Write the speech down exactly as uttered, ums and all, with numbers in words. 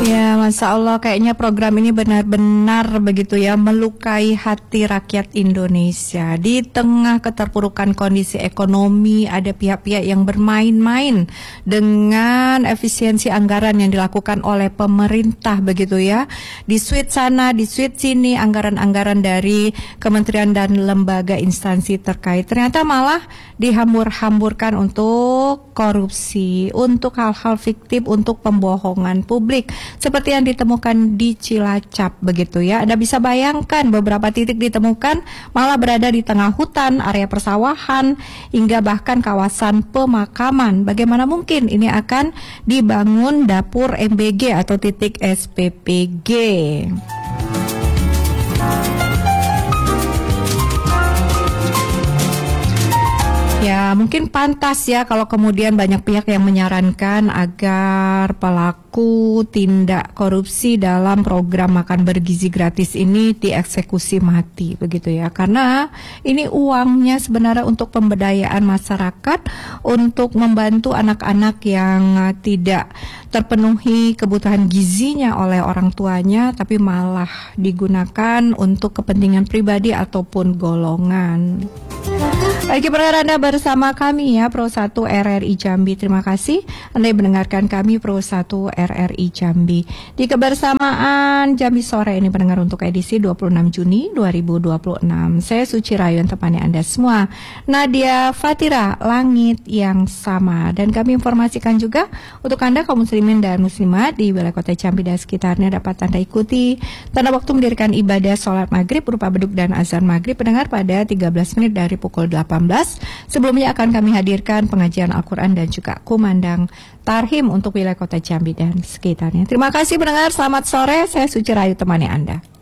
Ya, Masya Allah, kayaknya program ini benar-benar begitu ya, melukai hati rakyat Indonesia. Di tengah keterpurukan kondisi ekonomi, ada pihak-pihak yang bermain-main dengan efisiensi anggaran yang dilakukan oleh pemerintah begitu ya. Di suite sana, di suite sini, anggaran-anggaran dari kementerian dan lembaga instansi terkait ternyata malah dihambur-hamburkan untuk korupsi, untuk hal-hal fiktif, untuk pembohongan publik. Seperti yang ditemukan di Cilacap begitu ya. Anda bisa bayangkan beberapa titik ditemukan malah berada di tengah hutan, area persawahan, hingga bahkan kawasan pemakaman. Bagaimana mungkin ini akan dibangun dapur M B G atau titik S P P G? Ya, mungkin pantas ya kalau kemudian banyak pihak yang menyarankan agar pelaku tindak korupsi dalam program makan bergizi gratis ini dieksekusi mati begitu ya. Karena ini uangnya sebenarnya untuk pemberdayaan masyarakat, untuk membantu anak-anak yang tidak terpenuhi kebutuhan gizinya oleh orang tuanya, tapi malah digunakan untuk kepentingan pribadi ataupun golongan. Baik, pendengar, Anda bersama kami ya Pro satu R R I Jambi. Terima kasih Anda yang mendengarkan kami Pro satu R R I Jambi. Di kebersamaan Jambi Sore ini pendengar untuk edisi dua puluh enam Juni dua ribu dua puluh enam. Saya Suci Rayu yang temani Anda semua. Nadia Fatira, Langit yang Sama. Dan kami informasikan juga untuk Anda kaum muslimin dan muslimat di wilayah kota Jambi dan sekitarnya dapat Anda ikuti tanda waktu mendirikan ibadah sholat maghrib berupa beduk dan azan maghrib pendengar pada tiga belas menit dari pukul delapan belas. Sebelumnya akan kami hadirkan pengajian Al-Quran dan juga kumandang tarhim untuk wilayah kota Jambi dan sekitarnya. Terima kasih pendengar, selamat sore. Saya Suci Rayu temani Anda.